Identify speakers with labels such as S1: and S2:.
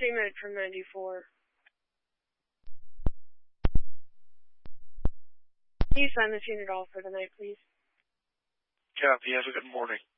S1: J-Med from 94. Can you sign this unit off for the night, please?
S2: Copy. Have a good morning.